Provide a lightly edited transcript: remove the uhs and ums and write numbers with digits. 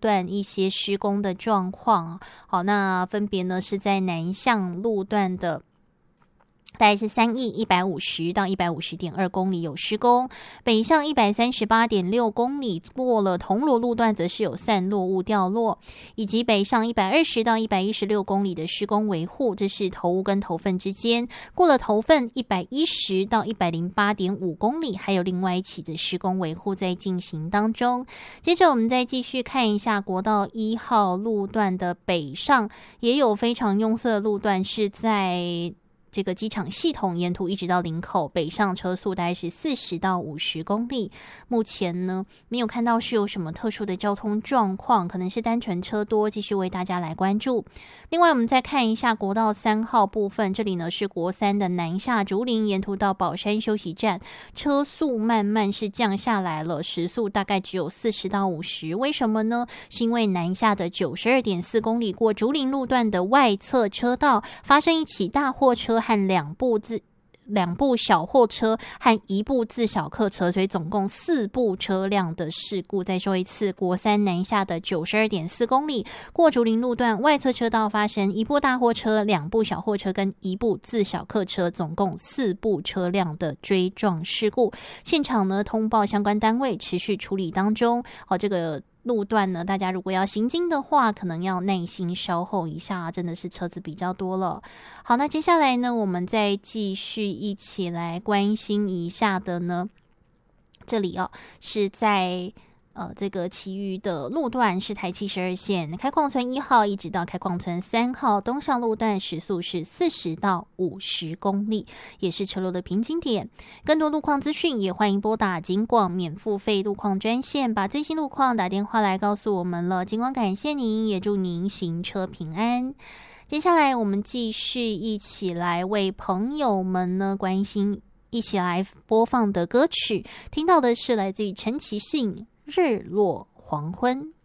段一些施工的状况。好，那分别呢是在南向路段的大概是3亿150到150.2公里有施工，北向138.6公里过了铜锣路段则是有散落物掉落，以及北上120到116公里的施工维护，这是头屋跟头份之间，过了头份110到108.5公里，还有另外一起的施工维护在进行当中。接着我们再继续看一下国道1号路段的北上，也有非常拥塞的路段是在这个机场系统沿途一直到林口，北上车速大概是40到50公里。目前呢，没有看到是有什么特殊的交通状况，可能是单纯车多，继续为大家来关注。另外，我们再看一下国道3号部分，这里呢是国3的南下竹林，沿途到宝山休息站，车速慢慢是降下来了，时速大概只有40到50。为什么呢？是因为南下的92.4公里过竹林路段的外侧车道发生一起大货车和两部小货车和一部自小客车，所以总共4部车辆的事故。再说一次，国3南下的92.4公里过竹林路段外侧车道发生一部大货车、2部小货车跟一部自小客车，总共4部车辆的追撞事故。现场呢通报相关单位持续处理当中。好，这个路段呢，大家如果要行经的话，可能要耐心稍后一下，真的是车子比较多了。好，那接下来呢，我们再继续一起来关心一下的呢，这里是在这个其余的路段是台72线开矿村1号一直到开矿村3号东上路段，时速是40到50公里，也是车流的瓶颈点。更多路况资讯也欢迎拨打警广免付费路况专线，把最新路况打电话来告诉我们了。警广感谢您，也祝您行车平安。接下来我们继续一起来为朋友们呢关心，一起来播放的歌曲，听到的是来自于陈其信日落黄昏。